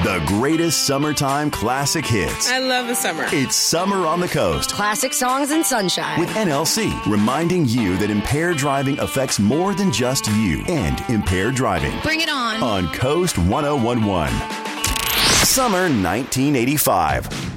The greatest summertime classic hits. I love the summer. It's Summer on the Coast. Classic songs and sunshine. With NLC, reminding you that impaired driving affects more than just you and impaired driving. Bring it on. On Coast 1011. Summer 1985.